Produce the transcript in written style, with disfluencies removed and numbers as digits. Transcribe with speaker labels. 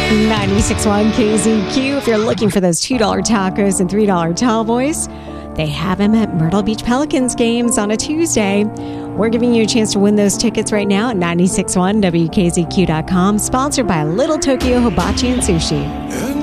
Speaker 1: 96.1 KZQ. If you're looking for those $2 tacos and $3 tallboys, they have them at Myrtle Beach Pelicans games on a Tuesday. We're giving you a chance to win those tickets right now at 96.1 WKZQ.com. Sponsored by Little Tokyo Hibachi and Sushi.